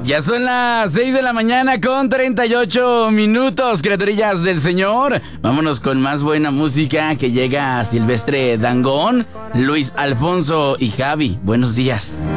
Ya son las 6 de la mañana con 38 minutos, criaturillas del Señor. Vámonos con más buena música que llega a Silvestre Dangond, Luis Alfonso y Javi. Buenos días.